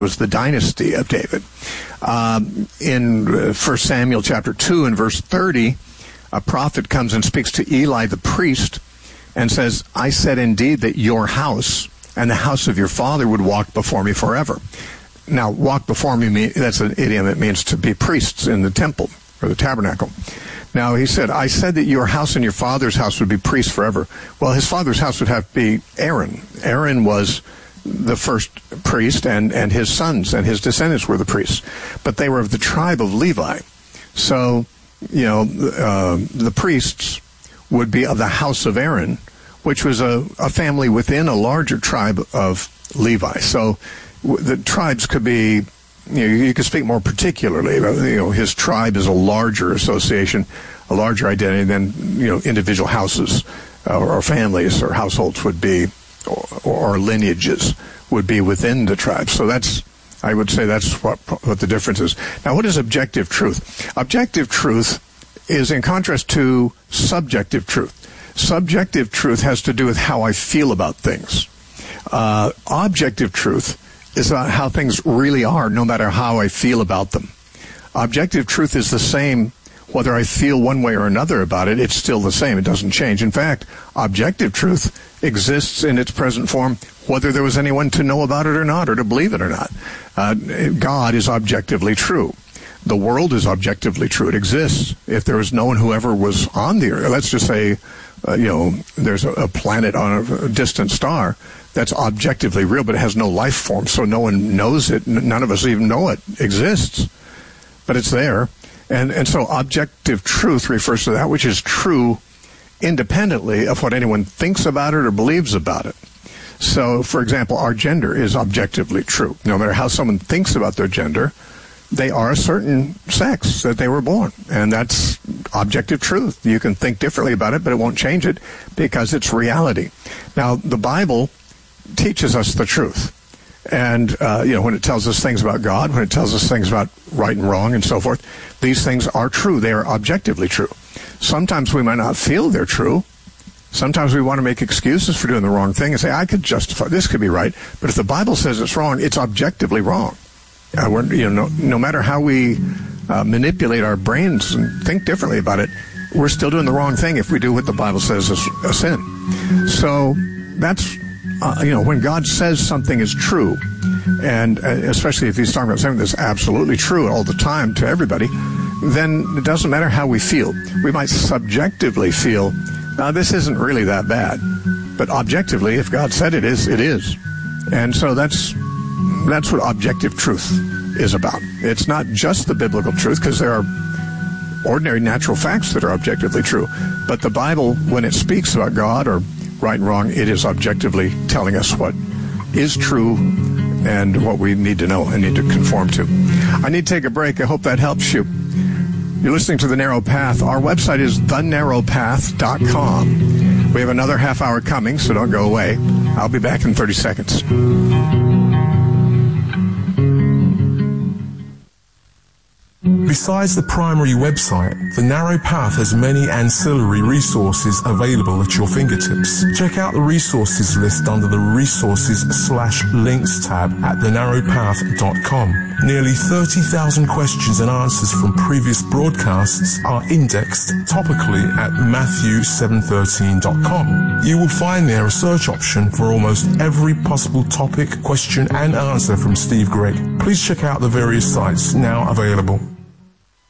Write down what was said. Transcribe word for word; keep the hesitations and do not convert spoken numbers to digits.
was the dynasty of David. Um, in First Samuel chapter two and verse thirty, a prophet comes and speaks to Eli the priest and says, I said indeed that your house and the house of your father would walk before me forever. Now, walk before me, mean, that's an idiom. It means to be priests in the temple or the tabernacle. Now, he said, I said that your house and your father's house would be priests forever. Well, his father's house would have to be Aaron. Aaron was the first priest, and, and his sons and his descendants were the priests. But they were of the tribe of Levi. So, you know, uh, the priests would be of the house of Aaron, which was a, a family within a larger tribe of Levi. So w- the tribes could be, you know, you could speak more particularly. You know, his tribe is a larger association, a larger identity than, you know, individual houses uh, or families or households would be, or, or lineages would be within the tribe. So that's, I would say that's what what the difference is. Now, what is objective truth? Objective truth is in contrast to subjective truth. Subjective truth has to do with how I feel about things. Uh, objective truth is about how things really are, no matter how I feel about them. Objective truth is the same whether I feel one way or another about it. It's still the same. It doesn't change. In fact, objective truth exists in its present form whether there was anyone to know about it or not, or to believe it or not. Uh, God is objectively true. The world is objectively true. It exists. If there was no one who ever was on the earth, let's just say, uh, you know, there's a, a planet on a, a distant star that's objectively real, but it has no life form, so no one knows it. None of us even know it exists, but it's there. And and so objective truth refers to that which is true independently of what anyone thinks about it or believes about it. So, for example, our gender is objectively true. No matter how someone thinks about their gender, they are a certain sex that they were born. And that's objective truth. You can think differently about it, but it won't change it because it's reality. Now, the Bible teaches us the truth. And, uh, you know, when it tells us things about God, when it tells us things about right and wrong and so forth, these things are true. They are objectively true. Sometimes we might not feel they're true. Sometimes we want to make excuses for doing the wrong thing and say, I could justify, this could be right. But if the Bible says it's wrong, it's objectively wrong. Uh, we're, you know, no, no matter how we uh, manipulate our brains and think differently about it, we're still doing the wrong thing if we do what the Bible says is a sin. So that's, uh, you know, when God says something is true, and uh, especially if he's talking about something that's absolutely true all the time to everybody, then it doesn't matter how we feel. We might subjectively feel, now this isn't really that bad. But objectively, if God said it is, it is. And so that's that's what objective truth is about. It's not just the biblical truth, because there are ordinary natural facts that are objectively true. But the Bible, when it speaks about God or right and wrong, it is objectively telling us what is true and what we need to know and need to conform to. I need to take a break. I hope that helps you. You're listening to The Narrow Path. Our website is the narrow path dot com. We have another half hour coming, so don't go away. I'll be back in thirty seconds. Besides the primary website, The Narrow Path has many ancillary resources available at your fingertips. Check out the resources list under the Resources slash Links tab at the narrow path dot com. Nearly thirty thousand questions and answers from previous broadcasts are indexed topically at Matthew seven thirteen dot com. You will find there a search option for almost every possible topic, question, and answer from Steve Gregg. Please check out the various sites now available.